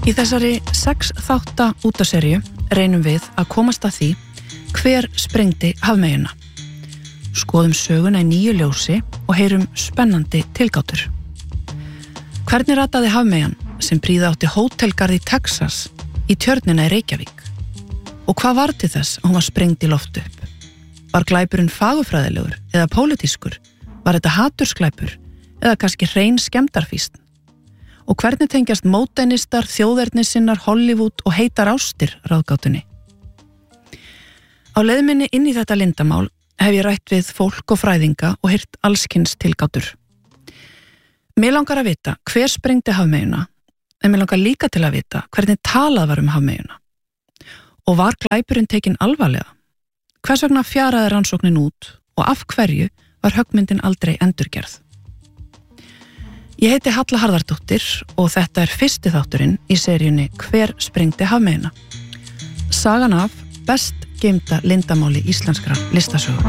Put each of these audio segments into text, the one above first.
Í þessari 6 þátta útaserju reynum við að komast að því hver sprengdi hafmeyjuna. Skoðum söguna í nýju ljósi og heyrum spennandi tilgátur. Hvernig rataði hafmeyjan sem prýða átti hótelgarð í Texas í tjörnina í Reykjavík? Og hvað var til þess að hún var sprengd í loft upp? Var glæpurinn fagurfræðilegur eða pólitískur? Var þetta hatursglæpur eða kannski hrein skemmdarfýsn? Og hvernig tengjast móteinistar, þjóðernissinnar, Hollywood og heitar ástir ráðgátunni? Á leið minni inn í þetta lindamál hef ég rætt við fólk og fræðinga og heyrt allskyns tilgátur. Mig langar að vita hver sprengdi hafmeyjuna, en mig langar líka til að vita hvernig talað var hafmeyjuna. Og var glæpurinn tekinn alvarlega? Hvers vegna fjaraði rannsóknin út og af hverju var höggmyndin aldrei endurgerð? Ég heiti Halla Harðardóttir og þetta er fyrsti þátturinn í seríunni Hver sprengdi hafmeyjuna? Sagan af best geymda lindamáli íslenskra listasögu.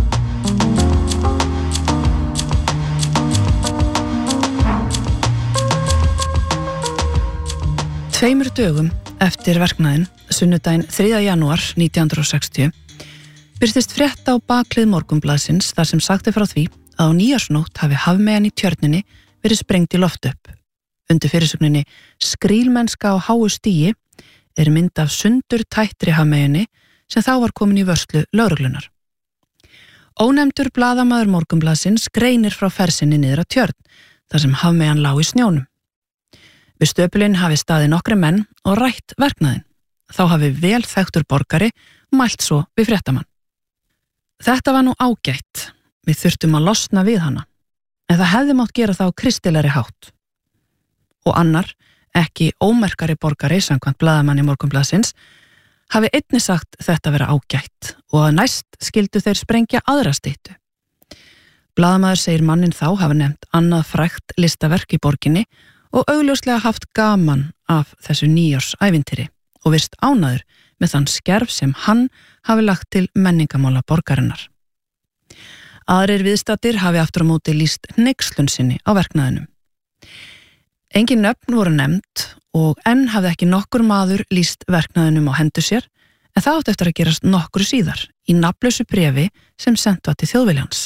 Tveimur dögum eftir verknaðinn, sunnudaginn 3. janúar 1960, birtist frétta á bakhlið Morgunblaðsins þar sem sagti frá því að á nýjársnótt hafi hafmeyjan í tjörninni verið sprengt í loft upp. Undir fyrirsögninni Skrílmennska á háu stigi er mynd af sundurtættri hafmeyjunni sem þá var komin í vörslu lögreglunar. Ónefndur blaðamaður Morgunblaðsins greinir frá fersinni niður að tjörn þar sem hafmeyjan lá í snjónum. Við stöpulinn hafi staðið nokkri menn og rætt verknaðinn. Þá hafi vel þekktur borgari mælt svo við fréttamann. Þetta var nú ágætt. Við þurftum að losna við hana. En það hefði mátt gera það á kristilegri hátt. Og annar, ekki ómerkari borgari samkvæmt blaðamanni Morgunblaðsins, hafi einnig sagt þetta vera ágætt og að næst skildu þeir sprengja aðra styttu. Blaðamaður segir mannin þá hafa nefnt annað frægt listaverk í borginni og augljóslega haft gaman af þessu nýjársævintýri og virst ánæður með þann skerf sem hann hafi lagt til menningamála borgarinnar. Aðrir viðstaddir hafi aftur á móti lýst hneykslun sinni á verknaðinum. Engin nöfn voru nefnd og enn hafði ekki nokkur maður lýst verknaðinum á hendur sér, en það átti eftir að gerast nokkru síðar í nafnlausu bréfi sem sent var til Þjóðviljans.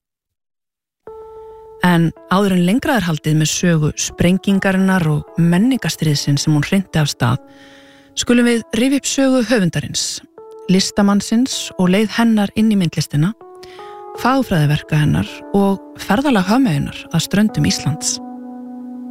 En áður en lengra er haldið með sögu sprengingarinnar og menningastriðsins sem hún hrinti af stað, skulum við rifja upp sögu höfundarins, listamannsins og leið hennar inn í myndlistina, fagfræðiverka hennar og ferðalag hafmeyjunnar að ströndum Íslands.